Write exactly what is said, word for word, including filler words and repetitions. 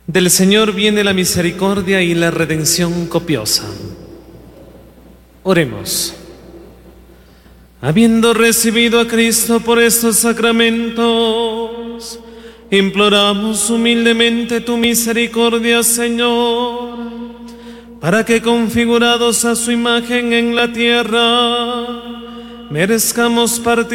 Del Señor viene la misericordia y la redención copiosa. Oremos. Habiendo recibido a Cristo por estos sacramentos, imploramos humildemente tu misericordia, Señor, para que, configurados a su imagen en la tierra, merezcamos participar